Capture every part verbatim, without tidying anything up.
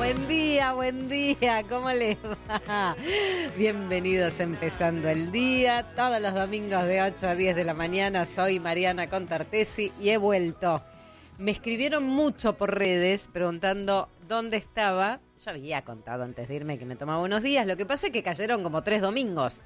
Buen día, buen día, ¿cómo les va? Bienvenidos a Empezando el Día, todos los domingos de ocho a diez de la mañana. Soy Mariana Contartesi y he vuelto. Me escribieron mucho por redes preguntando dónde estaba. Yo había contado antes de irme que me tomaba unos días, lo que pasa es que cayeron como tres domingos.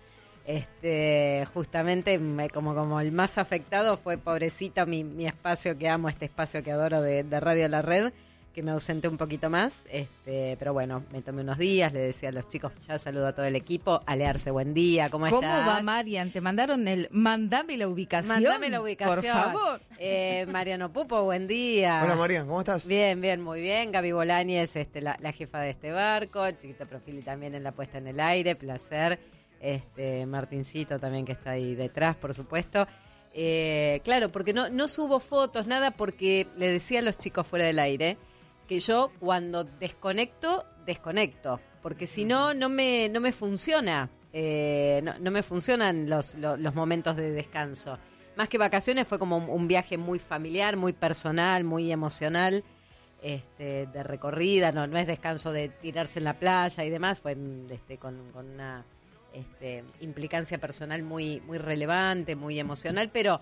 Este, justamente me, como, como el más afectado fue pobrecito mi, mi espacio que amo, este espacio que adoro de, de Radio La Red, que me ausenté un poquito más, este, pero bueno, me tomé unos días, le decía a los chicos, ya saludo a todo el equipo, Alearse, buen día, ¿cómo, ¿Cómo estás? ¿Cómo va, Marian? Te mandaron el, mandame la ubicación, Mandame la ubicación, por favor. Eh, Mariano Pupo, buen día. Hola Marian, ¿cómo estás? Bien, bien, muy bien, Gaby Bolañez, este, la, la jefa de este barco, Chiquito Profili también en la puesta en el aire, placer. Este Martincito también que está ahí detrás, por supuesto. Eh, claro, porque no, no subo fotos, nada, porque le decía a los chicos fuera del aire que yo cuando desconecto, desconecto, porque si no, no me, no me funciona, eh, no, no me funcionan los, los, los momentos de descanso. Más que vacaciones fue como un, un viaje muy familiar, muy personal, muy emocional, este, de recorrida, no, no es descanso de tirarse en la playa y demás, fue este, con, con una... Este, implicancia personal muy muy relevante, muy emocional, pero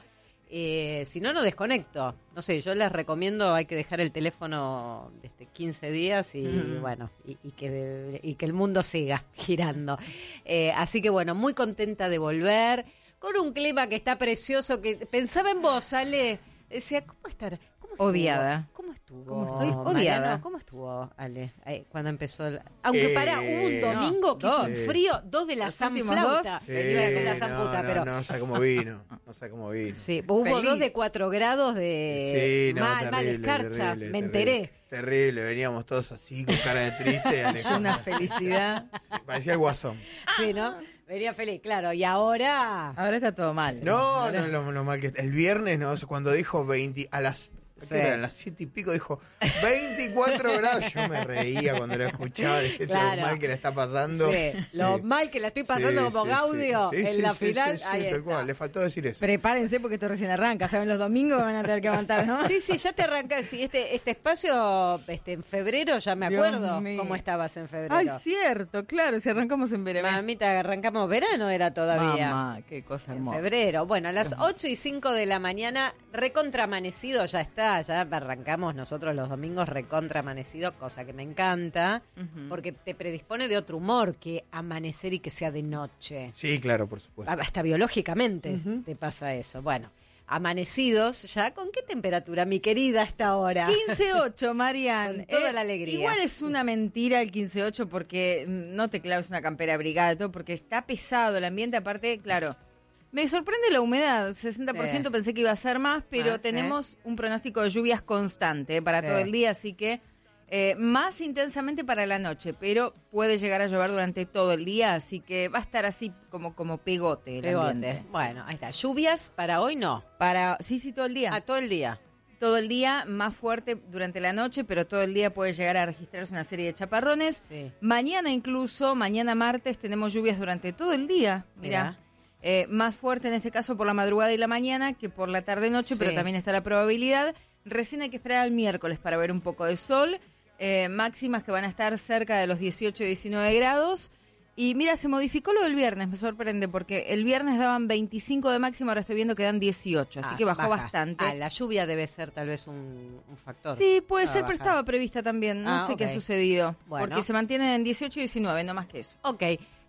eh, si no, no desconecto. No sé, yo les recomiendo, hay que dejar el teléfono este, quince días y mm. bueno, y, y, que, y que el mundo siga girando. Eh, así que bueno, muy contenta de volver, con un clima que está precioso, que pensaba en vos, Ale, decía, ¿cómo estará? Odiada. ¿Cómo estuvo? ¿Cómo estoy? Odiada. Mariano, ¿cómo estuvo, Ale? Eh, cuando empezó el... Aunque eh, para un domingo no, que dos. hizo un frío, dos de la Los San últimos Flauta. dos. Sí, Iba a decir la San no, Puta, no, pero... No, sé cómo vino, no sé cómo vino. Sí, hubo Feliz. dos de cuatro grados de... Sí, no, mal, mal, terrible, escarcha, terrible, me terrible, enteré. Terrible, veníamos todos así, con cara de triste. Alejandro. Una felicidad. Sí, parecía el Guasón. Sí, ¿no? Venía feliz, claro, y ahora... Ahora está todo mal. No, no, lo, lo mal que está. El viernes, no, cuando dijo veinte, a las... Sí. Era, a las siete y pico dijo veinticuatro grados. Yo me reía cuando lo escuchaba. Dije, Claro. lo mal que la está pasando. Sí, Sí. lo mal que la estoy pasando Sí, como sí, Gaudio sí, sí, en sí, la sí, final. sí, sí, Ahí tal está. cual, le faltó decir eso. Prepárense porque esto recién arranca. ¿Saben? Los domingos van a tener que aguantar, ¿no? Sí, sí, ya te arrancas. Sí, este, este espacio, este, en febrero, ya me Dios acuerdo mío. cómo estabas en febrero. Ay, cierto, claro, si arrancamos en verano. Mamita, arrancamos verano, era todavía. Mamá, qué cosa En hermosa. febrero. Bueno, a las ocho y cinco de la mañana, recontra amanecido, ya está, ya arrancamos nosotros los domingos recontra amanecido, cosa que me encanta, Ujú. porque te predispone de otro humor que amanecer y que sea de noche. Sí, claro, por supuesto. Hasta biológicamente te pasa eso. Bueno, amanecidos ya, ¿con qué temperatura, mi querida, hasta ahora? quince ocho, Marian. Con toda la alegría. Igual es una mentira el quince ocho porque no te claves una campera abrigada, todo, porque está pesado el ambiente. Aparte, claro, me sorprende la humedad. sesenta por ciento Sí. pensé que iba a ser más, pero Ah, tenemos un pronóstico de lluvias constante eh, para Sí. todo el día, así que eh, más intensamente para la noche, pero puede llegar a llover durante todo el día, así que va a estar así como, como pegote el Pegote. ambiente. Bueno, ahí está. ¿Lluvias para hoy? No. Para, sí, sí, todo el día. A todo el día. Todo el día, más fuerte durante la noche, pero todo el día puede llegar a registrarse una serie de chaparrones. Sí. Mañana incluso, mañana martes, tenemos lluvias durante todo el día. Mira, Mirá. eh, más fuerte en este caso por la madrugada y la mañana que por la tarde-noche, Sí. pero también está la probabilidad. Recién hay que esperar al miércoles para ver un poco de sol. Eh, máximas que van a estar cerca de los dieciocho y diecinueve grados. Y mira, se modificó lo del viernes, me sorprende, porque el viernes daban veinticinco de máxima, ahora estoy viendo que dan dieciocho, así Ah, que bajó baja. bastante. Ah, la lluvia debe ser tal vez un, un factor. Sí, puede Ah, ser, pero baja. estaba prevista también. No Ah, sé ok. qué ha sucedido. Bueno. Porque se mantienen en dieciocho y diecinueve, no más que eso. Ok.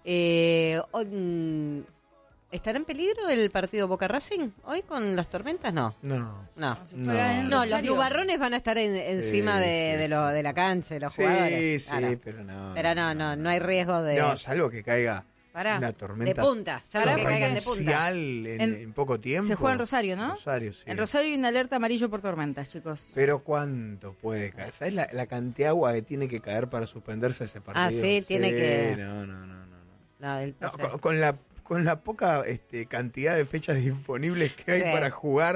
Eh, o- mm, ¿Estará en peligro el partido Boca Racing hoy con las tormentas? No. No. No. Se juega en No, los Rosario. nubarrones van a estar en- encima de, sí, de, lo, de la cancha, de los Sí, jugadores. sí, Claro. pero no. Pero no, no, no hay riesgo de, No, salvo que caiga Pará. una de tormenta punta. Salvo que caigan de punta. torrencial en, En- en poco tiempo. Se juega en Rosario, ¿no? Rosario, sí. En Rosario hay una alerta amarillo por tormentas, chicos. Pero ¿cuánto puede caer? ¿Sabes la, la cantidad de agua que tiene que caer para suspenderse ese partido? Ah, sí, tiene que- No, no, no, no. no. No, el- No, o sea, con, con la, con la poca este, cantidad de fechas disponibles que hay Sí. para jugar,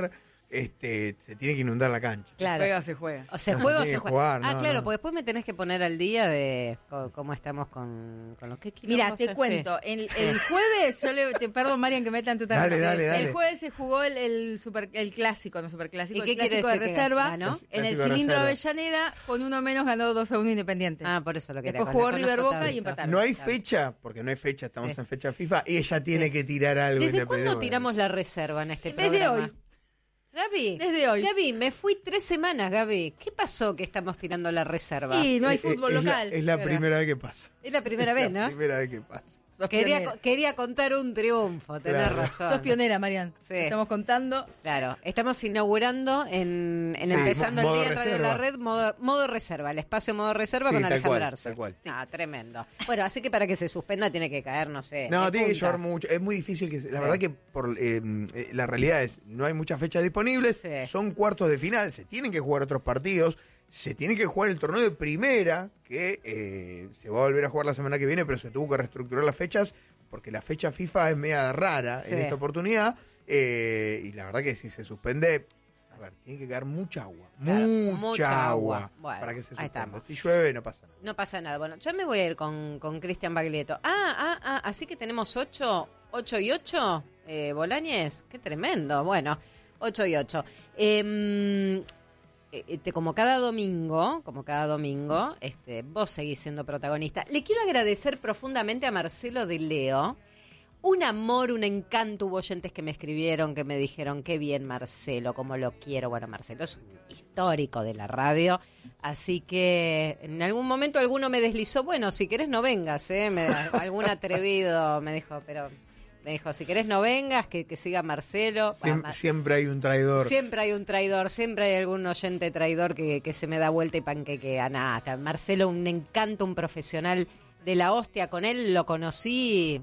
este, se tiene que inundar la cancha. Claro. Se juega, se juega. O se No, juega se o tiene se que juega. jugar, ah, no, claro, no. porque después me tenés que poner al día de co- cómo estamos con, con los que Mira, te cuento, el, el jueves, yo le, te perdón, Marian, que meta en tu terreno. Dale, dale, dale. El jueves se jugó el, el, super, el clásico, no superclásico, ¿Y el qué quiere clásico de decir que reserva. ganó? En el Clásico de cilindro reserva. Avellaneda, con uno menos ganó dos a uno Independiente. Ah, por eso lo quería Después con- jugó con River los Boca y cotados. empataron. No hay Claro. fecha, porque no hay fecha, estamos Sí. en fecha FIFA, y ella tiene Sí. que tirar algo. ¿Desde Independiente. cuándo tiramos la reserva en este Desde programa? hoy. Gaby, Desde hoy. Gaby, me fui tres semanas, Gaby. ¿Qué pasó que estamos tirando la reserva? Y no hay Eh, eh, fútbol es la- local. Es la Claro. primera vez que pasa. Es la primera Es vez, la ¿no? primera vez que pasa. Sos Quería, pionera. quería contar un triunfo, tenés Claro. razón. Sos pionera, Marian. Sí. Estamos contando. Claro, estamos inaugurando en, en Sí, empezando mo- el modo día en Radio reserva. La Red, modo, modo reserva, el espacio modo reserva Sí, con tal Alejandro cual, Arce. tal cual. Ah, tremendo. Bueno, así que para que se suspenda tiene que caer, no sé. No, de tiene que punta. llover mucho. Es muy difícil que. La Sí. verdad que por eh, eh, la realidad es no hay muchas fechas disponibles. Sí. Son cuartos de final. Se tienen que jugar otros partidos. Se tiene que jugar el torneo de primera, que eh, se va a volver a jugar la semana que viene, pero se tuvo que reestructurar las fechas porque la fecha FIFA es media rara Sí. en esta oportunidad. eh, y la verdad que si se suspende, a ver, tiene que caer mucha agua. Claro, mucha, mucha agua. agua, Bueno, para que se ahí suspenda. estamos. Si llueve, no pasa nada. No pasa nada. Bueno, ya me voy a ir con, con Cristian Baglietto. Ah, ah, ah, así que tenemos ocho, ocho y ocho, eh, Bolañez. Qué tremendo. Bueno, ocho y ocho. Eh, este, como cada domingo, como cada domingo, este, vos seguís siendo protagonista. Le quiero agradecer profundamente a Marcelo de Leo. Un amor, un encanto. Hubo oyentes que me escribieron, que me dijeron, qué bien Marcelo, cómo lo quiero. Bueno, Marcelo es un histórico de la radio, así que en algún momento alguno me deslizó, bueno, si querés no vengas, ¿eh? Me, algún atrevido me dijo, pero me dijo, si querés no vengas, que, que siga Marcelo. Siem- Bueno, Ma- siempre hay un traidor. Siempre hay un traidor, siempre hay algún oyente traidor que, que se me da vuelta y panquequea. Nada, hasta Marcelo, un encanto, un profesional de la hostia. Con él lo conocí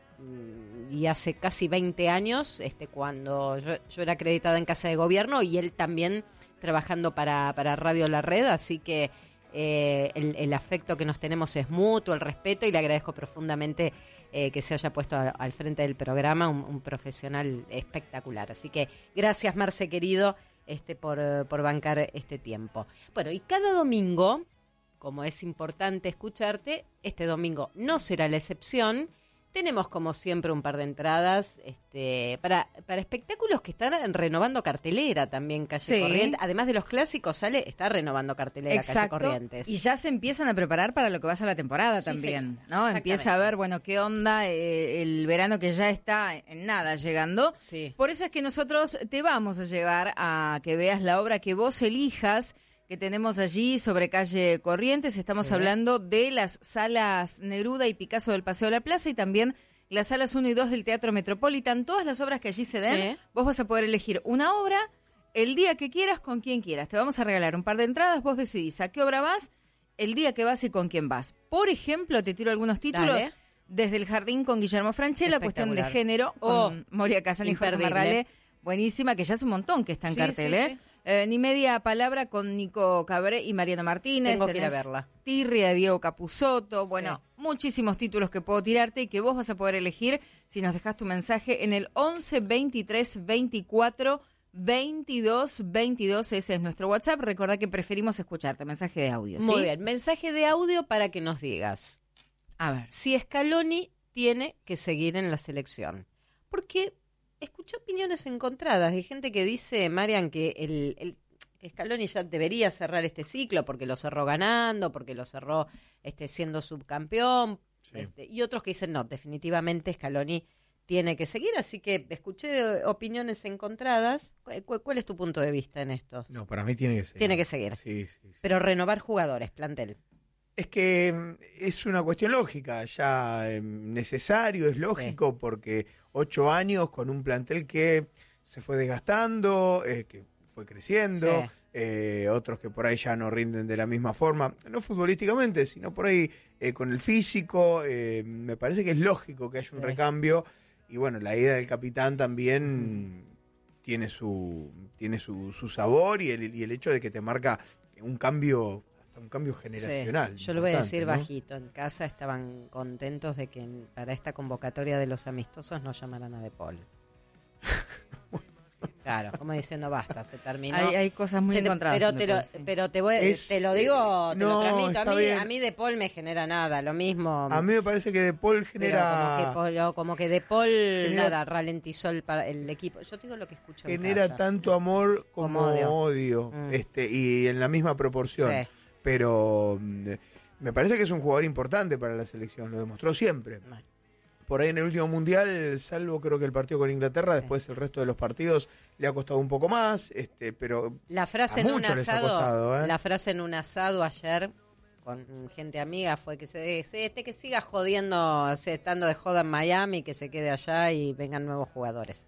mm, y hace casi veinte años, este, cuando yo, yo era acreditada en Casa de Gobierno y él también trabajando para, para Radio La Red, así que eh, el, el afecto que nos tenemos es mutuo, el respeto, y le agradezco profundamente eh, que se haya puesto a- al frente del programa, un, un profesional espectacular. Así que gracias, Marce, querido, este, por, eh, por bancar este tiempo. Bueno, y cada domingo, como es importante escucharte, este domingo no será la excepción. Tenemos, como siempre, un par de entradas este, para, para espectáculos que están renovando cartelera también, Calle Sí. Corrientes. Además de los clásicos, sale, está renovando cartelera Calle Corrientes. Y ya se empiezan a preparar para lo que va a ser la temporada Sí, también, sí, ¿no? exactamente. Empieza a ver, bueno, qué onda eh, el verano que ya está en nada llegando. Sí. Por eso es que nosotros te vamos a llevar a que veas la obra que vos elijas, que tenemos allí sobre calle Corrientes. Estamos Sí. hablando de las salas Neruda y Picasso del Paseo de la Plaza y también las salas uno y dos del Teatro Metropolitan. Todas las obras que allí se den, Sí. vos vas a poder elegir una obra el día que quieras, con quien quieras. Te vamos a regalar un par de entradas, vos decidís a qué obra vas, el día que vas y con quién vas. Por ejemplo, te tiro algunos títulos. Dale. Desde el Jardín con Guillermo Franchella, Cuestión de Espectacular. Género, Oh, con Moria Kazan y Jorge imperdible. Marrale. Buenísima, que ya es un montón que está en Sí, cartel, sí, ¿eh? sí. Eh, Ni media palabra con Nico Cabré y Mariano Martínez. Tengo que ir a Tenés verla. Tirria de Diego Capusotto. Bueno, muchísimos títulos que puedo tirarte y que vos vas a poder elegir si nos dejas tu mensaje en el once veintitrés veinticuatro veintidós veintidós. Ese es nuestro WhatsApp. Recordá que preferimos escucharte. Mensaje de audio, ¿sí? Muy bien, mensaje de audio para que nos digas A ver. si Scaloni tiene que seguir en la selección. Porque escuché opiniones encontradas de gente que dice, Marian, que el, el que Scaloni ya debería cerrar este ciclo porque lo cerró ganando, porque lo cerró este, siendo subcampeón, Sí. este, y otros que dicen, no, definitivamente Scaloni tiene que seguir. Así que escuché opiniones encontradas. ¿Cu- cu- ¿Cuál es tu punto de vista en esto? No, para mí tiene que seguir. Tiene que seguir. Sí, sí, sí. Pero renovar jugadores, plantel. Es que mm, es una cuestión lógica, ya eh, necesario, es lógico, porque ocho años con un plantel que se fue desgastando, eh, que fue creciendo, Sí. eh, otros que por ahí ya no rinden de la misma forma, no futbolísticamente, sino por ahí eh, con el físico. Eh, me parece que es lógico que haya un Sí. recambio, y bueno, la ida del capitán también tiene su tiene su, su sabor, y el, y el hecho de que te marca un cambio, hasta un cambio generacional. Sí, yo lo voy a importante, decir ¿no? bajito. En casa estaban contentos de que en- para esta convocatoria de los amistosos no llamaran a De Paul. Claro, como diciendo basta, se terminó. Hay, hay cosas muy Se te- encontradas. pero me te lo, parece. pero te voy, Es, te lo digo, eh, te no, lo transmito. A está mí, bien. a mí De Paul me genera nada, lo mismo. A mí me parece que De Paul pero genera... como que, Paul- como que De Paul genera- nada ralentizó el, pa- el equipo. Yo te digo lo que escucho en genera casa. tanto amor como, Como odio. odio, Mm. este y en la misma proporción. Sí. Pero mm, me parece que es un jugador importante para la selección, lo demostró siempre. Mal. Por ahí en el último mundial, salvo creo que el partido con Inglaterra, Sí. después el resto de los partidos le ha costado un poco más, este, pero La frase A en un muchos les ha asado, costado, ¿eh? la frase en un asado ayer con gente amiga fue que se se- este que siga jodiendo, se- estando de joda en Miami, que se quede allá y vengan nuevos jugadores.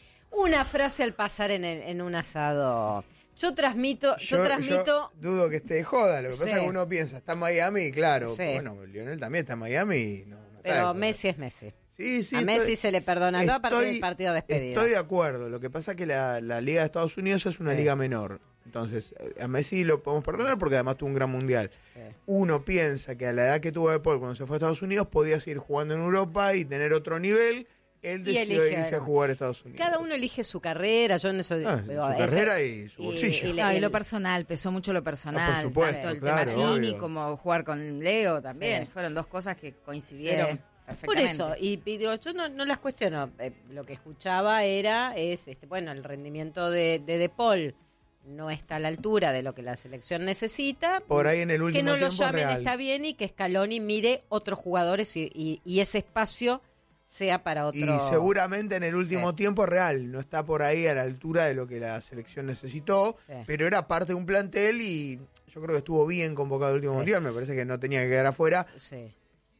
Una frase al pasar en, el- en un asado. Yo transmito, yo, transmito. dudo que esté de joda, lo que pasa Sí. es que uno piensa, está en Miami, claro, Sí. bueno, Lionel también está en Miami, y no, no está de Pero joda. Messi es Messi. Sí, sí, a estoy- Messi se le perdona todo a partir estoy- del partido de despedida. Estoy de acuerdo. Lo que pasa es que la, la Liga de Estados Unidos es una Sí. liga menor. Entonces, a Messi lo podemos perdonar porque además tuvo un gran mundial. Sí. Uno piensa que a la edad que tuvo De Paul cuando se fue a Estados Unidos podía seguir jugando en Europa y tener otro nivel. Él Y decidió elige, irse a bueno. jugar a Estados Unidos. Cada uno elige su carrera, yo en eso Ah, digo, su ese- carrera y su y- bolsillo. y le- No, y el- lo personal, pesó mucho lo personal. Ah, por supuesto, tanto el claro, tema Nini obvio. como jugar con Leo también. Sí. Fueron dos cosas que coincidieron Sí. perfectamente. Por eso, y, y digo, yo no, no las cuestiono. Eh, lo que escuchaba era, es este bueno, el rendimiento de, de De Paul no está a la altura de lo que la selección necesita. Por ahí en el último que no lo tiempo llamen real. está bien y que Scaloni mire otros jugadores y, y- y ese espacio sea para otro. Y seguramente en el último Sí. tiempo real no está por ahí a la altura de lo que la selección necesitó, Sí. pero era parte de un plantel y yo creo que estuvo bien convocado el último Sí. mundial, me parece que no tenía que quedar afuera. Sí.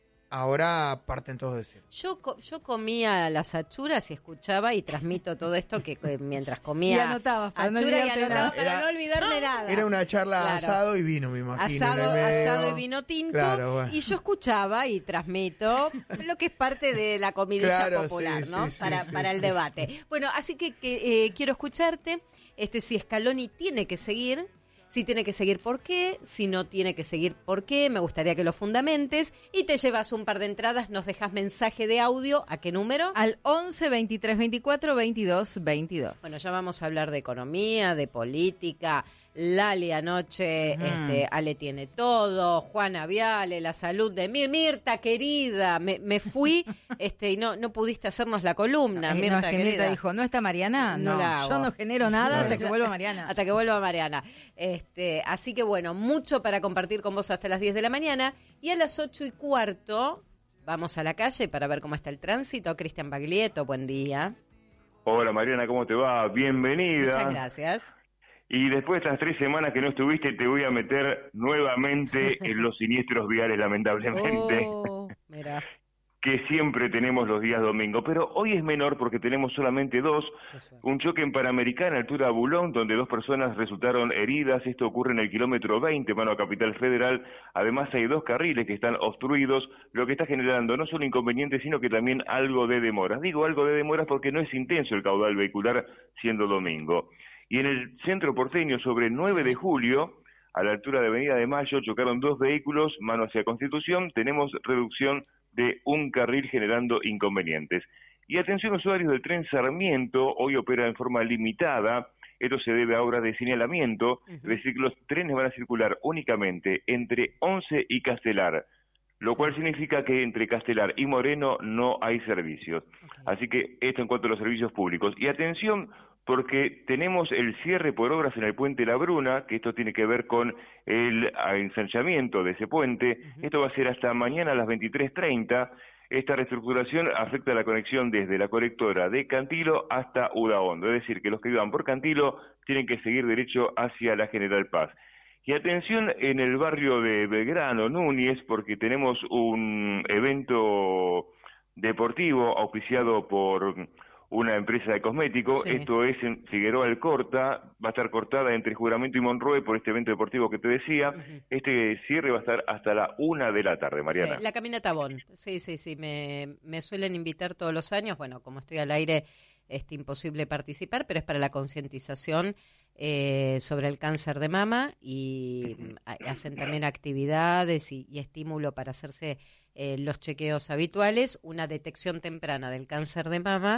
Ahora parten todos de cero. Yo, co- yo comía las achuras y escuchaba y transmito todo esto que eh, mientras comía Y anotabas, para no achura y olvidarte anotaba nada. para Era- no olvidarme nada. Era una charla Claro. asado y vino, me imagino. Asado, en el medio. asado y vino tinto. Claro, bueno. Y yo escuchaba y transmito lo que es parte de la comidilla Claro, popular, sí, ¿no? sí, para sí, para sí, el sí. debate. Bueno, así que, que, eh, quiero escucharte. Este, si Scaloni tiene que seguir, si tiene que seguir, ¿por qué? Si no tiene que seguir, ¿por qué? Me gustaría que lo fundamentes. Y te llevas un par de entradas, nos dejas mensaje de audio. ¿A qué número? Al once, veintitrés, veinticuatro, veintidós, veintidós. Bueno, ya vamos a hablar de economía, de política. Lali anoche, Ujú. este, Ale tiene todo, Juana Viale, la salud de Mir, Mirta querida, me, me fui, este, y no, no pudiste hacernos la columna, Eh, no, Mirta es que querida. Mirta dijo, ¿no está Mariana? No No, la hago. yo no genero nada hasta Claro. que vuelva Mariana. Hasta que vuelva Mariana. Este, así que bueno, mucho para compartir con vos hasta las diez de la mañana. Y a las ocho y cuarto vamos a la calle para ver cómo está el tránsito. Cristian Baglietto, buen día. Hola Mariana, ¿cómo te va? Bienvenida. Muchas gracias. Y después de estas tres semanas que no estuviste, te voy a meter nuevamente en los siniestros viales, lamentablemente, Oh, mira, que siempre tenemos los días domingo. Pero hoy es menor porque tenemos solamente dos. qué suerte. Un choque en Panamericana, altura de Bulón, donde dos personas resultaron heridas. Esto ocurre en el kilómetro veinte, mano a Capital Federal. Además hay dos carriles que están obstruidos, lo que está generando no solo inconvenientes, sino que también algo de demoras. Digo algo de demoras porque no es intenso el caudal vehicular siendo domingo. Y en el centro porteño, sobre nueve de julio, a la altura de Avenida de Mayo, chocaron dos vehículos, mano hacia Constitución. Tenemos reducción de un carril generando inconvenientes. Y atención usuarios del tren Sarmiento, hoy opera en forma limitada. Esto se debe a obras de señalamiento, Ujú. es decir, que los trenes van a circular únicamente entre Once y Castelar, lo Sí. cual significa que entre Castelar y Moreno no hay servicios. Ok. Así que esto en cuanto a los servicios públicos. Y atención, porque tenemos el cierre por obras en el puente La Bruna, que esto tiene que ver con el ensanchamiento de ese puente. Ujú. Esto va a ser hasta mañana a las veintitrés treinta. Esta reestructuración afecta la conexión desde la colectora de Cantilo hasta Udaondo. Es decir, que los que vivan por Cantilo tienen que seguir derecho hacia la General Paz. Y atención en el barrio de Belgrano, Núñez, porque tenemos un evento deportivo auspiciado por una empresa de cosméticos. Sí. Esto es en Figueroa Alcorta, va a estar cortada entre Juramento y Monroe por este evento deportivo que te decía. Ujú. Este cierre va a estar hasta la una de la tarde, Mariana. Sí, la caminata Bon. Sí, sí, sí. Me, me suelen invitar todos los años. Bueno, como estoy al aire, es imposible participar, pero es para la concientización eh, sobre el cáncer de mama y mm, ha- hacen también actividades y, y estímulo para hacerse eh, los chequeos habituales, una detección temprana del cáncer de mama.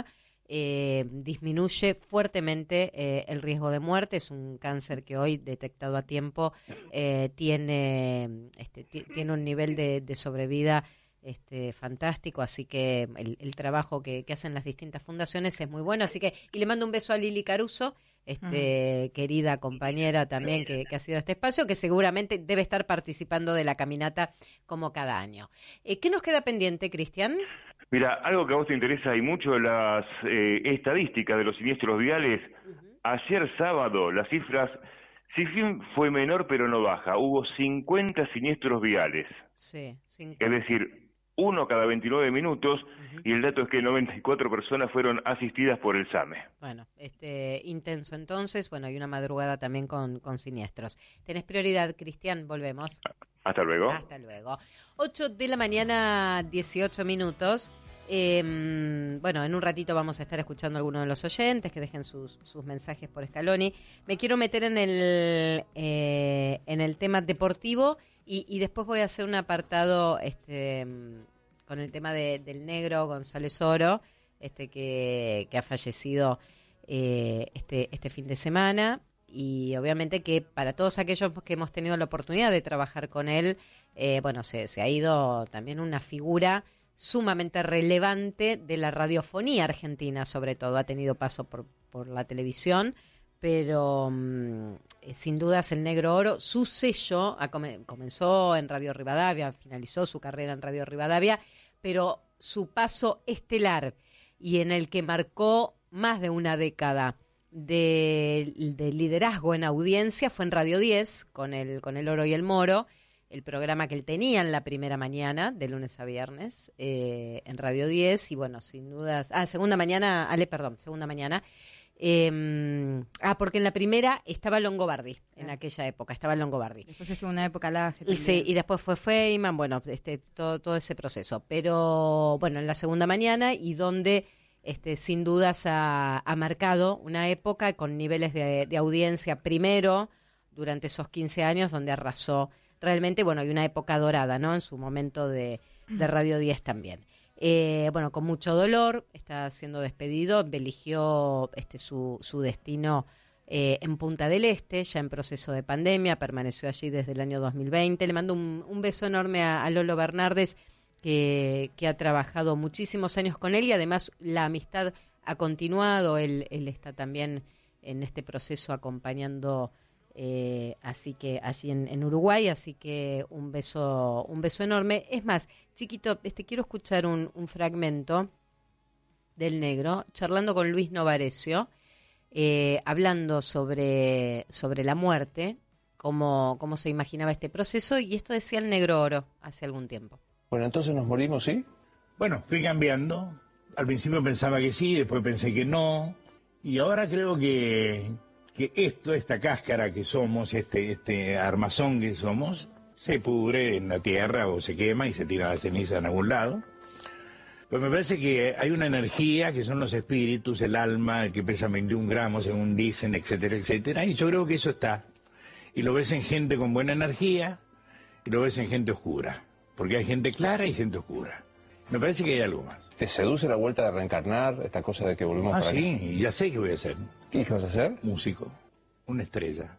eh, disminuye fuertemente eh, el riesgo de muerte. Es un cáncer que hoy, detectado a tiempo, eh, tiene, este, t- tiene un nivel de, de sobrevida Este, fantástico, así que el, el trabajo que, que hacen las distintas fundaciones es muy bueno, así que, y le mando un beso a Lili Caruso, este, mm. querida compañera también que, que ha sido este espacio, que seguramente debe estar participando de la caminata como cada año. Eh, ¿Qué nos queda pendiente, Cristian? Mira, algo que a vos te interesa y mucho, las eh, estadísticas de los siniestros viales. Uh-huh. Ayer sábado, las cifras, si bien fue menor pero no baja, hubo cincuenta siniestros viales. Sí, cincuenta. Es decir, uno cada veintinueve minutos, uh-huh. y el dato es que noventa y cuatro personas fueron asistidas por el SAME. Bueno, este intenso entonces, bueno, hay una madrugada también con, con siniestros. Tenés prioridad, Cristian, volvemos. Hasta luego. Hasta luego. ocho de la mañana, dieciocho minutos. Eh, bueno, en un ratito vamos a estar escuchando a algunos de los oyentes que dejen sus, sus mensajes por Scaloni. Me quiero meter en el, eh, en el tema deportivo. Y, y después voy a hacer un apartado este, con el tema de, del negro González Oro, este que, que ha fallecido eh, este, este fin de semana. Y obviamente que para todos aquellos que hemos tenido la oportunidad de trabajar con él, eh, bueno, se, se ha ido también una figura sumamente relevante de la radiofonía argentina, sobre todo. Ha tenido paso por, por la televisión, pero um, sin dudas el Negro Oro, su sello, a come, comenzó en Radio Rivadavia, finalizó su carrera en Radio Rivadavia, pero su paso estelar y en el que marcó más de una década de, de liderazgo en audiencia fue en Radio diez, con el, con el Oro y el Moro, el programa que él tenía en la primera mañana, de lunes a viernes, eh, en Radio diez, y bueno, sin dudas, ah, segunda mañana, Ale, perdón, segunda mañana, Eh, ah, porque en la primera estaba Longobardi, en aquella época, estaba Longobardi. Después estuvo una época Laje también. Sí, y después fue Feynman, bueno, este, todo, todo ese proceso. Pero bueno, en la segunda mañana, y donde este, sin dudas ha, ha marcado una época con niveles de, de audiencia primero, durante esos quince años, donde arrasó realmente, bueno, hay una época dorada, ¿no? En su momento de, de Radio diez también. Eh, bueno, con mucho dolor, está siendo despedido, eligió este, su, su destino eh, en Punta del Este, ya en proceso de pandemia, permaneció allí desde el año dos mil veinte. Le mando un, un beso enorme a, a Lolo Bernardes, que, que ha trabajado muchísimos años con él, y además la amistad ha continuado. Él, él está también en este proceso acompañando Eh, así que allí en, en Uruguay, así que un beso, un beso enorme. Es más, chiquito, este quiero escuchar un, un fragmento del Negro, charlando con Luis Novarecio, eh, hablando sobre, sobre la muerte, cómo, cómo se imaginaba este proceso, y esto decía el Negro Oro hace algún tiempo. Bueno, entonces nos morimos, ¿sí? Bueno, fui cambiando. Al principio pensaba que sí, después pensé que no, y ahora creo que... que esto, esta cáscara que somos, este, este armazón que somos, se pudre en la tierra o se quema y se tira la ceniza en algún lado. Pues me parece que hay una energía que son los espíritus, el alma, el que pesa veintiún gramos según dicen, etcétera, etcétera, y yo creo que eso está. Y lo ves en gente con buena energía y lo ves en gente oscura, porque hay gente clara y gente oscura. Me parece que hay algo más. ¿Te seduce la vuelta de reencarnar, esta cosa de que volvemos ah, para sí, acá? Y ya sé qué voy a hacer. ¿Qué vas a hacer? Músico, una estrella.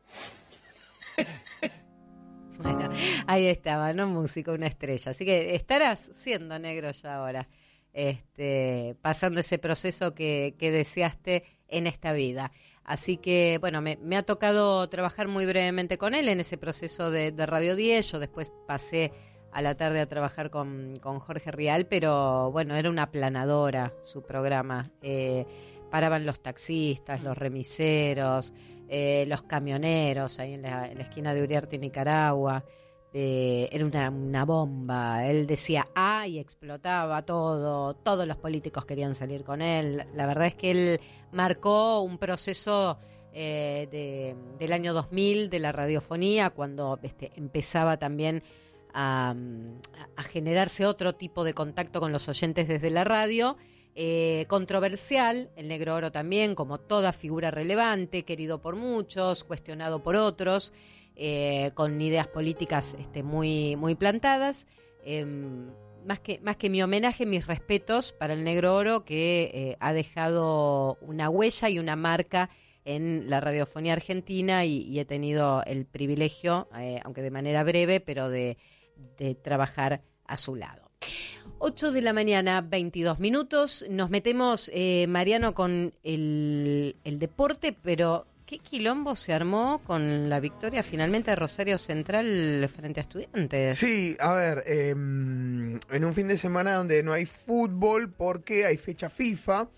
Bueno, ahí estaba, ¿no? Músico, una estrella. Así que estarás siendo negro ya ahora, este, pasando ese proceso que, que deseaste en esta vida. Así que, bueno, me, me ha tocado trabajar muy brevemente con él en ese proceso de, de Radio diez. Yo después pasé a la tarde a trabajar con, con Jorge Rial, pero bueno, era una aplanadora su programa. Eh, paraban los taxistas, los remiseros, eh, los camioneros ahí en la, en la esquina de Uriarte y Nicaragua. Eh, era una, una bomba. Él decía A y explotaba todo. Todos los políticos querían salir con él. La verdad es que él marcó un proceso eh, de, del año dos mil de la radiofonía, cuando este, empezaba también a, a generarse otro tipo de contacto con los oyentes desde la radio. Eh, controversial, el Negro Oro también, como toda figura relevante, querido por muchos, cuestionado por otros, eh, con ideas políticas este, muy, muy plantadas. Eh, más que más que mi homenaje, mis respetos para el Negro Oro, que eh, ha dejado una huella y una marca en la radiofonía argentina y, y he tenido el privilegio, eh, aunque de manera breve, pero de, de trabajar a su lado. ocho de la mañana, veintidós minutos. Nos metemos, eh, Mariano, con el, el deporte, pero ¿qué quilombo se armó con la victoria finalmente de Rosario Central frente a Estudiantes? Sí, a ver, eh, en un fin de semana donde no hay fútbol porque hay fecha FIFA,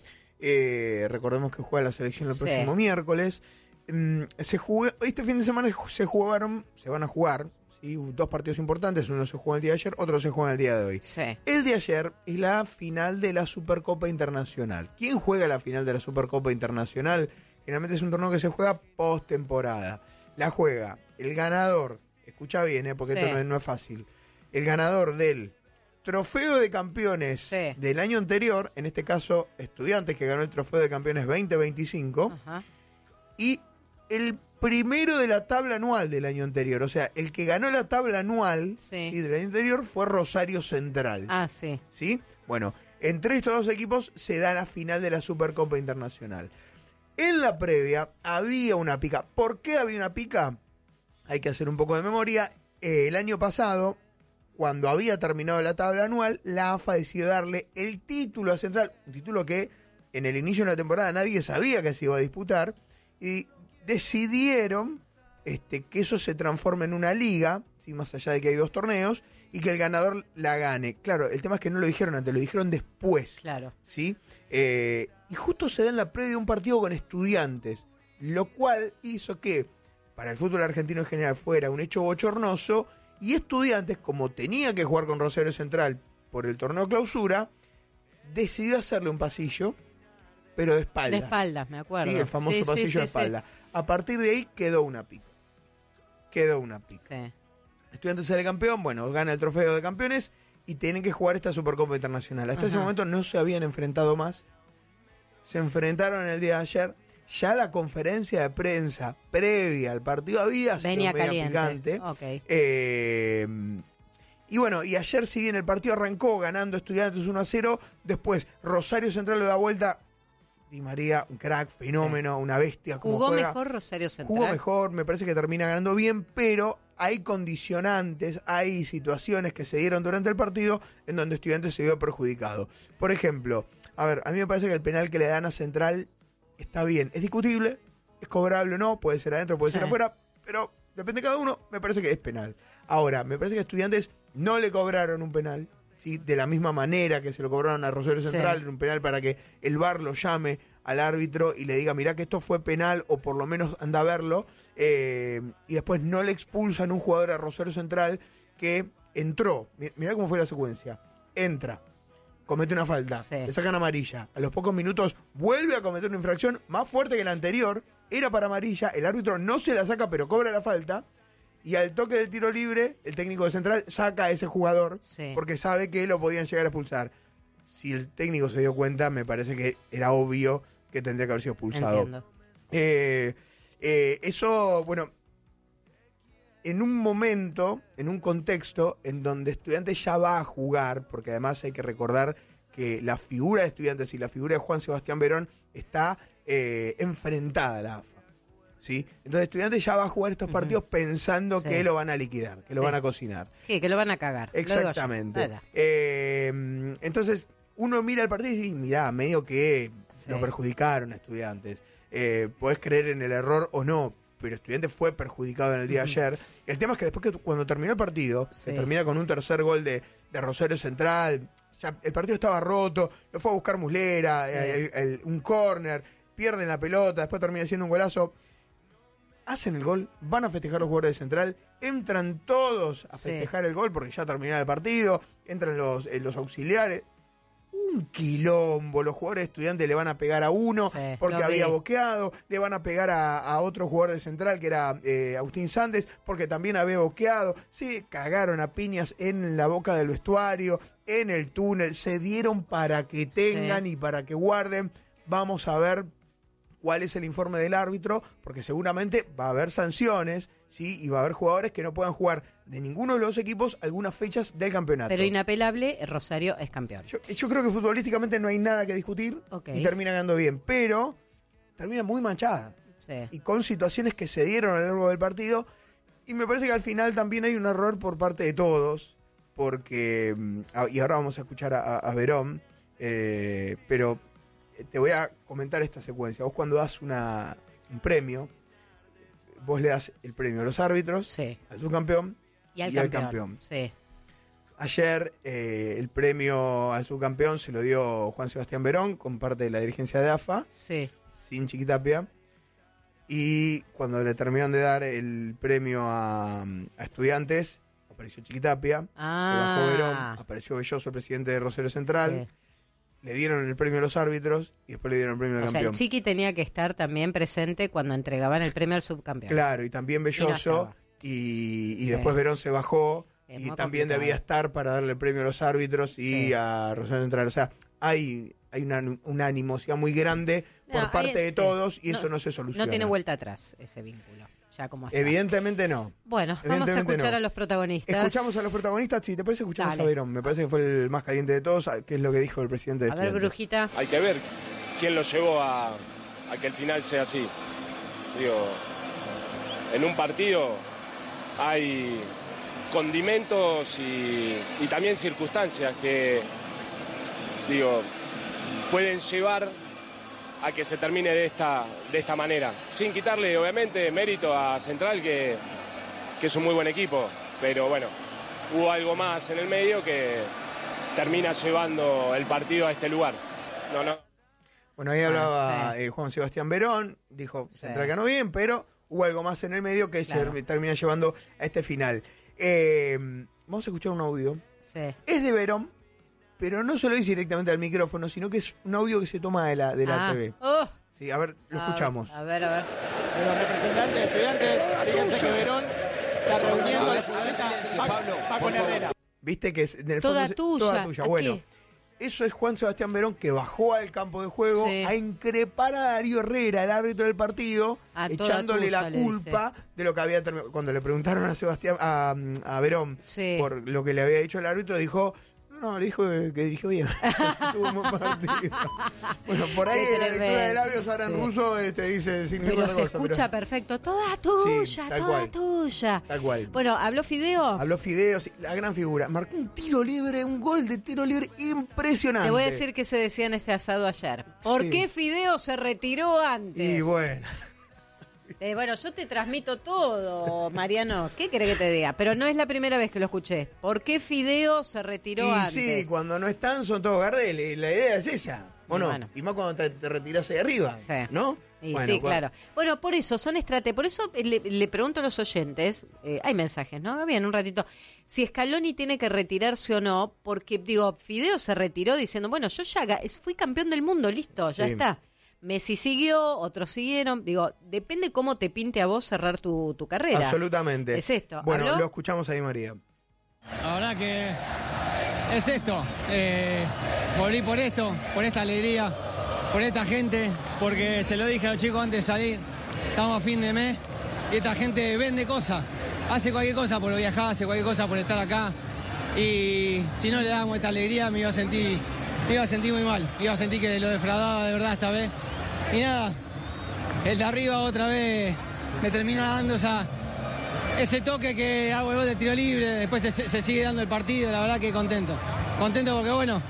eh, recordemos que juega la selección el Sí. próximo miércoles, eh, se jugó, este fin de semana se jugaron, se van a jugar, ¿sí? Dos partidos importantes, uno se jugó el día de ayer, otro se juega el día de hoy. Sí. El de ayer es la final de la Supercopa Internacional. ¿Quién juega la final de la Supercopa Internacional? Generalmente es un torneo que se juega post-temporada. La juega el ganador, escucha bien, ¿eh? porque Sí. esto no es, no es fácil, el ganador del Trofeo de Campeones Sí. del año anterior, en este caso Estudiantes, que ganó el Trofeo de Campeones veinte veinticinco, Ajá. y el primero de la tabla anual del año anterior. O sea, el que ganó la tabla anual Sí. ¿sí? del año anterior fue Rosario Central. Ah, sí. ¿Sí? Bueno, entre estos dos equipos se da la final de la Supercopa Internacional. En la previa había una pica. ¿Por qué había una pica? Hay que hacer un poco de memoria. Eh, el año pasado, cuando había terminado la tabla anual, la A F A decidió darle el título a Central, un título que en el inicio de la temporada nadie sabía que se iba a disputar, y decidieron este, que eso se transforme en una liga, ¿sí? Más allá de que hay dos torneos, y que el ganador la gane. Claro, el tema es que no lo dijeron antes, lo dijeron después. Claro. ¿Sí? Eh, y justo se da en la previa de un partido con Estudiantes, lo cual hizo que para el fútbol argentino en general fuera un hecho bochornoso, y Estudiantes, como tenía que jugar con Rosario Central por el torneo clausura, decidió hacerle un pasillo, pero de espaldas. De espaldas, me acuerdo. Sí, el famoso Sí, sí, pasillo sí, de sí. espalda. A partir de ahí quedó una pica. Quedó una pica. Sí. Estudiantes sale campeón, bueno, gana el trofeo de campeones y tienen que jugar esta Supercopa Internacional. Hasta Ajá. ese momento no se habían enfrentado más. Se enfrentaron el día de ayer. Ya la conferencia de prensa previa al partido había sido Venía media caliente. picante. Ok. Eh, y bueno, y ayer si bien el partido arrancó ganando Estudiantes uno a cero, después Rosario Central le da vuelta. Di María, un crack, fenómeno, una bestia. Como Jugó juega. mejor Rosario Central. Jugó mejor, me parece que termina ganando bien, pero hay condicionantes, hay situaciones que se dieron durante el partido en donde Estudiantes se vio perjudicado. Por ejemplo, a ver, a mí me parece que el penal que le dan a Central está bien. Es discutible, es cobrable o no, puede ser adentro, puede Sí. ser afuera, pero depende de cada uno, me parece que es penal. Ahora, me parece que a Estudiantes no le cobraron un penal, ¿sí? De la misma manera que se lo cobraron a Rosario Central, Sí. un penal para que el V A R lo llame al árbitro y le diga, mirá que esto fue penal, o por lo menos anda a verlo, eh, y después no le expulsan un jugador a Rosario Central que entró. Mi- Mirá cómo fue la secuencia. Entra, comete una falta, Sí. le sacan amarilla. A los pocos minutos vuelve a cometer una infracción más fuerte que la anterior, era para amarilla, el árbitro no se la saca pero cobra la falta, y al toque del tiro libre, el técnico de Central saca a ese jugador Sí. porque sabe que lo podían llegar a expulsar. Si el técnico se dio cuenta, me parece que era obvio que tendría que haber sido expulsado. Entiendo. Eh, eh, eso, bueno, en un momento, en un contexto en donde Estudiantes ya va a jugar, porque además hay que recordar que la figura de Estudiantes y la figura de Juan Sebastián Verón está eh, enfrentada a la A F A. ¿Sí? Entonces Estudiantes ya va a jugar estos partidos pensando Sí. que lo van a liquidar, que lo Sí. van a cocinar. Sí, que lo van a cagar. Lo digo yo. Exactamente. Nada. Eh, entonces, uno mira el partido y dice, mirá, medio que Sí. lo perjudicaron a Estudiantes. Eh, podés creer en el error o no, pero Estudiantes fue perjudicado en el día de ayer. El tema es que después que cuando terminó el partido, Sí. se termina con un tercer gol de, de Rosario Central, ya el partido estaba roto, lo fue a buscar Muslera, Sí. el- el- un córner, pierden la pelota, después termina siendo un golazo. Hacen el gol, van a festejar los jugadores de Central, entran todos a Sí. festejar el gol porque ya terminó el partido, entran los, eh, los auxiliares. Un quilombo, los jugadores de Estudiantes le van a pegar a uno Sí, porque lo había vi. boqueado, le van a pegar a, a otro jugador de Central que era eh, Agustín Sandes porque también había boqueado, se cagaron a piñas en la boca del vestuario, en el túnel, se dieron para que tengan Sí. y para que guarden. Vamos a ver cuál es el informe del árbitro, porque seguramente va a haber sanciones, ¿sí? Y va a haber jugadores que no puedan jugar de ninguno de los equipos algunas fechas del campeonato. Pero inapelable, Rosario es campeón. Yo, yo creo que futbolísticamente no hay nada que discutir Okay. y termina ganando bien, pero termina muy manchada. Sí. Y con situaciones que se dieron a lo largo del partido. Y me parece que al final también hay un error por parte de todos, porque, y ahora vamos a escuchar a, a Verón, eh, pero te voy a comentar esta secuencia. Vos cuando das una, un premio, vos le das el premio a los árbitros, Sí. al subcampeón Y al y al campeón. campeón. Sí. Ayer eh, el premio al subcampeón se lo dio Juan Sebastián Verón con parte de la dirigencia de A F A, Sí. sin Chiquitapia. Y cuando le terminaron de dar el premio a, a Estudiantes, apareció Chiquitapia, Ah. se bajó Verón, apareció Belloso, el presidente de Rosario Central, Sí. le dieron el premio a los árbitros y después le dieron el premio al O sea, campeón. el Chiqui tenía que estar también presente cuando entregaban el premio al subcampeón. Claro, y también Y no Belloso, estaba. y, y Sí. después Verón se bajó, Es y muy también complicado. debía estar para darle el premio a los árbitros y Sí. a Rosario Central. O sea, hay, hay una, una animosidad muy grande por No, parte ahí- de sí. todos y No- eso no se soluciona. No tiene vuelta atrás ese vínculo, ya como está. Evidentemente no. Bueno, vamos a Evidentemente escuchar no. a los protagonistas. Escuchamos a los protagonistas, si te parece, escuchamos Dale. a Verón. Me parece que fue el más caliente de todos, que es lo que dijo el presidente de A ver, Estudiantes. Brujita. Hay que ver quién lo llevó a, a que el final sea así. Digo, en un partido hay condimentos y, y también circunstancias que, digo, pueden llevar a que se termine de esta, de esta manera. Sin quitarle, obviamente, mérito a Central, que, que es un muy buen equipo. Pero bueno, hubo algo más en el medio que termina llevando el partido a este lugar. No, no. Bueno, ahí Ah, hablaba sí. eh, Juan Sebastián Verón, dijo, Sí. Central ganó bien, pero hubo algo más en el medio que Claro. se termina llevando a este final. Eh, vamos a escuchar un audio. Sí. Es de Verón, pero no se lo dice directamente al micrófono, sino que es un audio que se toma de la, de la Ah. T V. Oh. Sí, a ver, lo A- escuchamos. A ver, a ver. De los representantes de Estudiantes, fíjense que Verón está reuniendo de va con Herrera. Viste que es en el Toda fondo es- tuya. toda tuya. ¿A Bueno, qué? eso es Juan Sebastián Verón que bajó al campo de juego Sí. a increpar a Darío Herrera, el árbitro del partido, Ah, toda echándole tuya, la le culpa de lo que había terminado. Cuando le preguntaron a Sebastián, a, a Verón Sí. por lo que le había dicho el árbitro, dijo, no, le dijo que, que dirigió bien. Tuvo un buen partido. Bueno, por ahí Sí, en la lectura de tremendo. labios ahora en Sí. ruso este, dice significa Pero otra se cosa, escucha pero- perfecto. Toda tuya, tal toda cual. tuya. Tal cual. Bueno, ¿habló Fideo? Habló Fideo, sí, la gran figura. Marcó un tiro libre, un gol de tiro libre impresionante. Te voy a decir que se decía en este asado ayer. ¿Por Sí. qué Fideo se retiró antes? Y bueno, Eh, bueno, yo te transmito todo, Mariano. ¿Qué querés que te diga? Pero no es la primera vez que lo escuché. ¿Por qué Fideo se retiró y antes? sí, cuando no están son todos Gardel. y La idea es esa, ¿o Y no? bueno. Y más cuando te, te retirás de arriba, Sí. ¿no? Y Bueno, sí, bueno. claro. Bueno, por eso son estrategias. Por eso le, le pregunto a los oyentes, eh, hay mensajes, ¿no? Bien, un ratito. Si Scaloni tiene que retirarse o no, porque, digo, Fideo se retiró diciendo, bueno, yo ya ga- fui campeón del mundo, listo, ya Sí. está. Messi siguió, otros siguieron. Digo, depende cómo te pinte a vos cerrar tu, tu carrera. Absolutamente. Es esto. Bueno, ¿Habló? lo escuchamos ahí, María. La verdad que es esto. Eh, volví por esto, por esta alegría, por esta gente, porque se lo dije a los chicos antes de salir, estamos a fin de mes y esta gente vende cosas, hace cualquier cosa por viajar, hace cualquier cosa por estar acá y si no le damos esta alegría me iba a sentir, me iba a sentir muy mal, me iba a sentir que lo defraudaba de verdad esta vez. Y nada, el de arriba otra vez me termina dando esa, ese toque que hago el gol de tiro libre, después se, se sigue dando el partido, la verdad que contento. Contento porque bueno,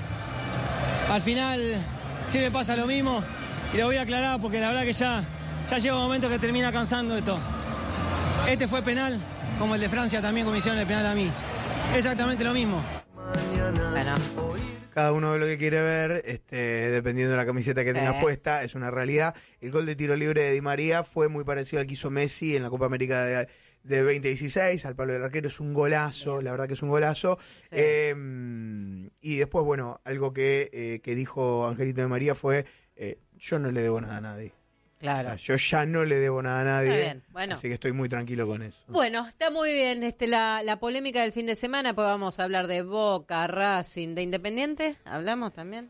al final siempre pasa lo mismo y lo voy a aclarar porque la verdad que ya, ya llega un momento que termina cansando esto. Este fue penal, como el de Francia también como hicieron el penal a mí. Exactamente lo mismo. Bueno, Cada uno ve lo que quiere ver, este, dependiendo de la camiseta que Sí. tenga puesta, es una realidad. El gol de tiro libre de Di María fue muy parecido al que hizo Messi en la Copa América de, de veinte dieciséis, al palo del arquero, es un golazo, la verdad que es un golazo. Sí. Eh, y después, bueno, algo que, eh, que dijo Angelito Di María fue, eh, yo no le debo nada a nadie. claro. O sea, yo ya no le debo nada a nadie, Está bien, bueno. así que estoy muy tranquilo con eso. Bueno, está muy bien este la, la polémica del fin de semana, pues vamos a hablar de Boca, Racing, de Independiente, ¿hablamos también? Ah,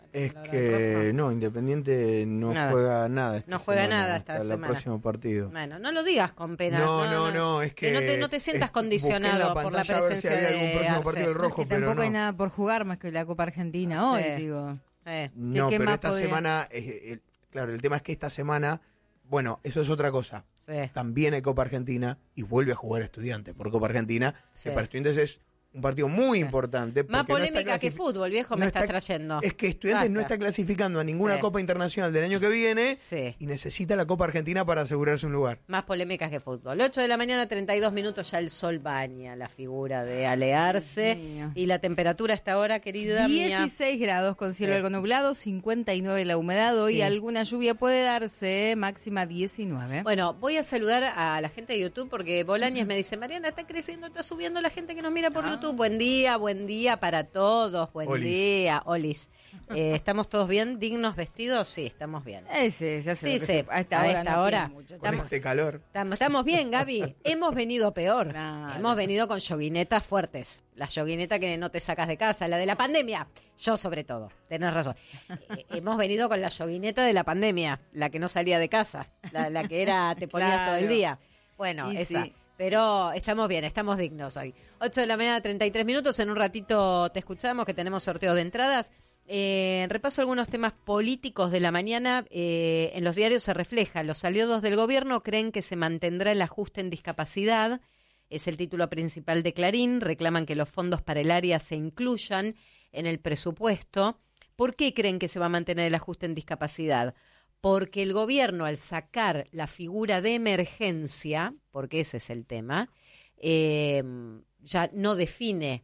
Es La que no, Independiente no Nada. juega nada. Esta No juega semana, nada esta hasta semana. el próximo partido. Bueno, no lo digas con pena. No, no, no, es que no te, no te sientas es- condicionado busqué en la por la pantalla a ver si presencia había algún de próximo Arce. partido del No, rojo, es que pero tampoco no. hay nada por jugar más que la Copa Argentina hoy, Sí. digo. Eh. No, ¿Qué pero más esta podría? semana, eh, eh, claro, el tema es que esta semana, bueno, eso es otra cosa. Sí. También hay Copa Argentina y vuelve a jugar Estudiantes por Copa Argentina, Sí. que para Estudiantes es un partido muy importante. Más porque no está polémica que clasifi- fútbol, viejo, me no estás está- trayendo. Es que Estudiantes no Basta. está clasificando a ninguna Sí. Copa Internacional del año que viene Sí. y necesita la Copa Argentina para asegurarse un lugar. Más polémicas que fútbol. ocho de la mañana, treinta y dos minutos, ya el sol baña la figura de Alearse. Dios mío. Y la temperatura hasta ahora, querida mía. dieciséis grados con cielo Sí. algo nublado, cincuenta y nueve la humedad. Hoy Sí. alguna lluvia puede darse, máxima diecinueve. Bueno, voy a saludar a la gente de YouTube porque Bolañez me dice, Mariana, está creciendo, está subiendo la gente que nos mira por Ah. YouTube. Buen día, buen día para todos, buen Olis. día, Olis. Eh, ¿Estamos todos bien? ¿Dignos vestidos? Sí, estamos bien. Ese, ya sé Sí, lo que sí, se- a esta a hora. esta no hora. tiene mucho Con Estamos- este calor. Estamos, estamos bien, Gaby. Hemos venido peor. Claro. Hemos venido con yoguinetas fuertes. La yoguineta que no te sacas de casa, la de la pandemia. Yo sobre todo, tenés razón. Eh, hemos venido con la yoguineta de la pandemia, la que no salía de casa, la, la que era te ponías Claro. todo el día. Bueno, Y esa. sí. Pero estamos bien, estamos dignos hoy. ocho de la mañana, treinta y tres minutos. En un ratito te escuchamos que tenemos sorteo de entradas. Eh, repaso algunos temas políticos de la mañana. Eh, en los diarios se refleja. Los aliados del gobierno creen que se mantendrá el ajuste en discapacidad. Es el título principal de Clarín. Reclaman que los fondos para el área se incluyan en el presupuesto. ¿Por qué creen que se va a mantener el ajuste en discapacidad? Porque el gobierno, al sacar la figura de emergencia, porque ese es el tema, eh, ya no define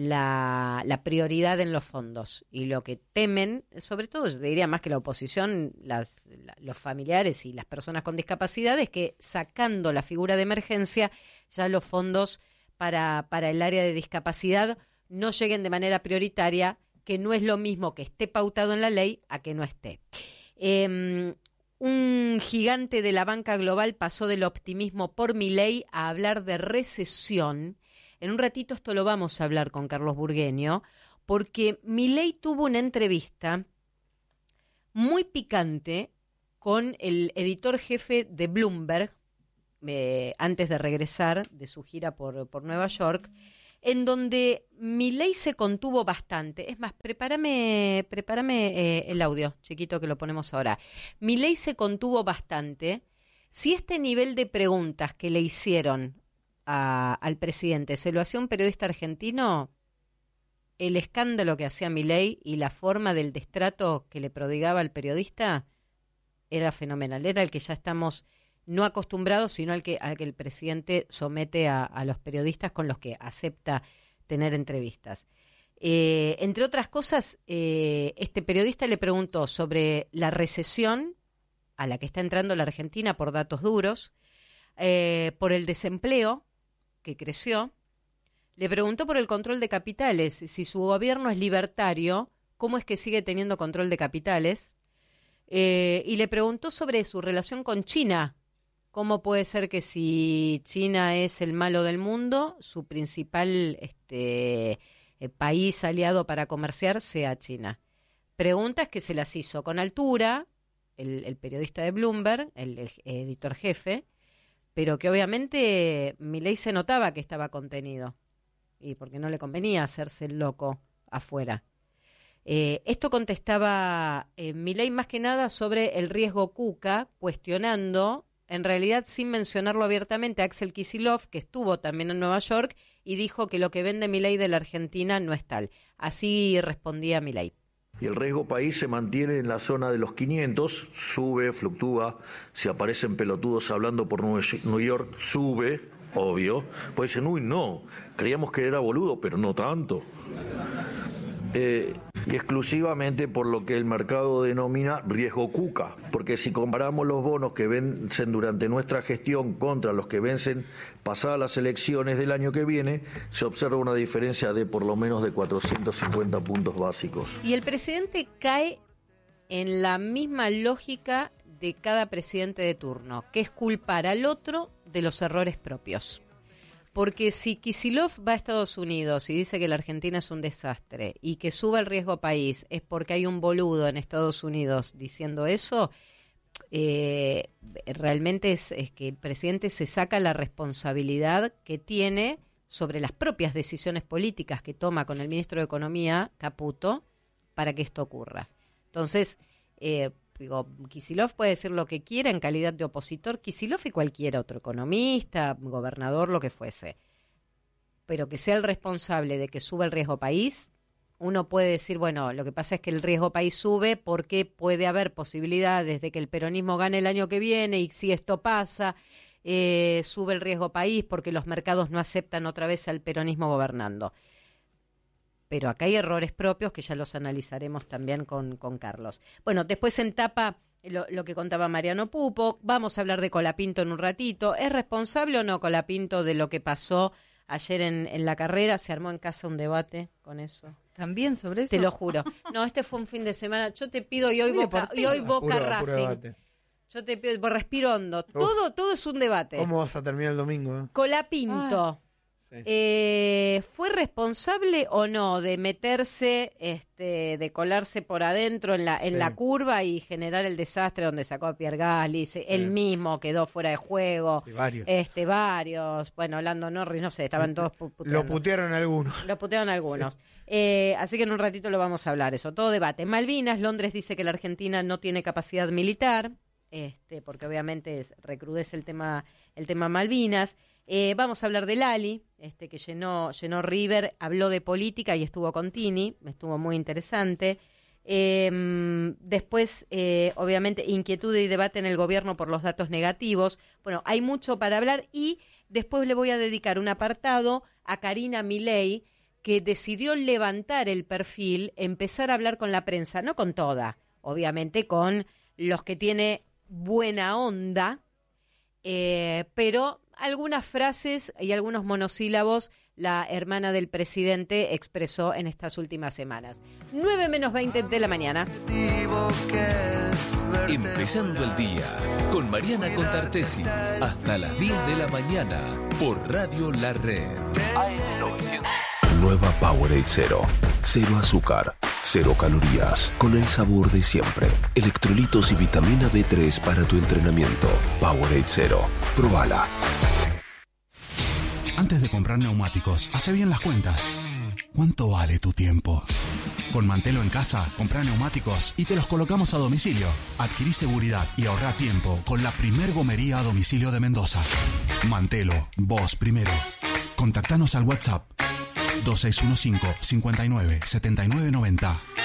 la, la prioridad en los fondos. Y lo que temen, sobre todo, yo diría más que la oposición, las, la- los familiares y las personas con discapacidad, es que sacando la figura de emergencia, ya los fondos para, para el área de discapacidad no lleguen de manera prioritaria, que no es lo mismo que esté pautado en la ley a que no esté. Eh, un gigante de la banca global pasó del optimismo por Milei a hablar de recesión. En un ratito esto lo vamos a hablar con Carlos Burgueño, porque Milei tuvo una entrevista muy picante con el editor jefe de Bloomberg, eh, antes de regresar de su gira por, por Nueva York, en donde Milei se contuvo bastante. Es más, prepárame, prepárame eh, el audio, chiquito, que lo ponemos ahora. Milei se contuvo bastante. Si este nivel de preguntas que le hicieron a- al presidente se lo hacía un periodista argentino, el escándalo que hacía Milei y la forma del destrato que le prodigaba al periodista era fenomenal. Era el que ya estamos no acostumbrados, sino al que, al que el presidente somete a, a los periodistas con los que acepta tener entrevistas. Eh, entre otras cosas, eh, este periodista le preguntó sobre la recesión a la que está entrando la Argentina por datos duros, eh, por el desempleo que creció. Le preguntó por el control de capitales. Si su gobierno es libertario, ¿cómo es que sigue teniendo control de capitales? Eh, y le preguntó sobre su relación con China. ¿Cómo puede ser que si China es el malo del mundo, su principal este, eh, país aliado para comerciar sea China? Preguntas que se las hizo con altura el, el periodista de Bloomberg, el, el editor jefe, pero que obviamente Milei se notaba que estaba contenido, y porque no le convenía hacerse el loco afuera. Eh, esto contestaba eh, Milei más que nada sobre el riesgo Kuka, cuestionando, en realidad sin mencionarlo abiertamente, a Axel Kicillof, que estuvo también en Nueva York, y dijo que lo que vende Milei de la Argentina no es tal. Así respondía Milei. Y el riesgo país se mantiene en la zona de los quinientos, sube, fluctúa. Si aparecen pelotudos hablando por New York, sube, obvio. Pues dicen, uy, no, creíamos que era boludo, pero no tanto. Eh, y exclusivamente por lo que el mercado denomina riesgo Kuka, porque si comparamos los bonos que vencen durante nuestra gestión contra los que vencen pasadas las elecciones del año que viene, se observa una diferencia de por lo menos de cuatrocientos cincuenta puntos básicos. Y el presidente cae en la misma lógica de cada presidente de turno, que es culpar al otro de los errores propios. Porque si Kicillof va a Estados Unidos y dice que la Argentina es un desastre y que suba el riesgo país es porque hay un boludo en Estados Unidos diciendo eso, eh, realmente es, es que el presidente se saca la responsabilidad que tiene sobre las propias decisiones políticas que toma con el ministro de Economía, Caputo, para que esto ocurra. Entonces, eh, digo, Kicillof puede decir lo que quiera en calidad de opositor, Kicillof y cualquier otro economista, gobernador, lo que fuese. Pero que sea el responsable de que suba el riesgo país, uno puede decir, bueno, lo que pasa es que el riesgo país sube porque puede haber posibilidades de que el peronismo gane el año que viene y si esto pasa, eh, sube el riesgo país porque los mercados no aceptan otra vez al peronismo gobernando. Pero acá hay errores propios que ya los analizaremos también con, con Carlos. Bueno, después en tapa lo, lo que contaba Mariano Pupo, vamos a hablar de Colapinto en un ratito. ¿Es responsable o no Colapinto de lo que pasó ayer en, en la carrera? Se armó en casa un debate con eso. ¿También sobre eso? Te lo juro. No, este fue un fin de semana. Yo te pido, y hoy Boca, y hoy Boca Puro- puro Racing. debate. Yo te pido, por respiro hondo. Todo, todo es un debate. ¿Cómo vas a terminar el domingo? eh? Colapinto. Sí. Eh, ¿Fue responsable o no de meterse, este, de colarse por adentro en la en Sí. la curva y generar el desastre donde sacó a Pierre Gasly? Se- Él mismo quedó fuera de juego. Sí, varios. Este, varios. Bueno, Lando Norris, no sé, estaban todos pu- puteando. Lo putearon algunos. Lo putearon algunos. Eh, así que en un ratito lo vamos a hablar, eso. Todo debate. Malvinas, Londres dice que la Argentina no tiene capacidad militar, este, porque obviamente es- recrudece el tema, el tema Malvinas. Eh, vamos a hablar de Lali, este, que llenó, llenó River, habló de política y estuvo con Tini, estuvo muy interesante. Eh, después, eh, obviamente, inquietud y debate en el gobierno por los datos negativos. Bueno, hay mucho para hablar y después le voy a dedicar un apartado a Karina Milei, que decidió levantar el perfil, empezar a hablar con la prensa, no con toda, obviamente con los que tiene buena onda, eh, pero algunas frases y algunos monosílabos la hermana del presidente expresó en estas últimas semanas. nueve menos veinte de la mañana. Empezando el día con Mariana Contartesi hasta las diez de la mañana por Radio La Red. A M novecientos. Nueva Powerade Cero. Cero azúcar, cero calorías, con el sabor de siempre. Electrolitos y vitamina B tres para tu entrenamiento. Powerade Cero. Probala. Antes de comprar neumáticos, hace bien las cuentas. ¿Cuánto vale tu tiempo? Con Mantelo en casa, comprá neumáticos y te los colocamos a domicilio. Adquirí seguridad y ahorrá tiempo con la primer gomería a domicilio de Mendoza. Mantelo, vos primero. Contactanos al WhatsApp dos seis uno cinco, cinco nueve, siete nueve nueve cero.